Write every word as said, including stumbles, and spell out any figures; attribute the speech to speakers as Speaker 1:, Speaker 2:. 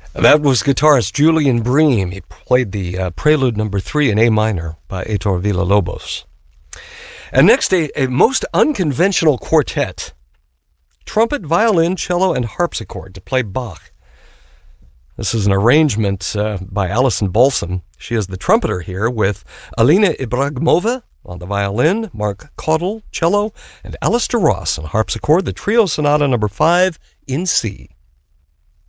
Speaker 1: That was guitarist Julian Bream. He played the uh, Prelude number three in A minor by Heitor Villa-Lobos. And next, a, a most unconventional quartet. Trumpet, violin, cello, and harpsichord to play Bach. This is an arrangement uh, by Alison Balson. She is the trumpeter here with Alina Ibragimova on the violin, Mark Caudle, cello, and Alistair Ross on harpsichord, the trio sonata number five in C.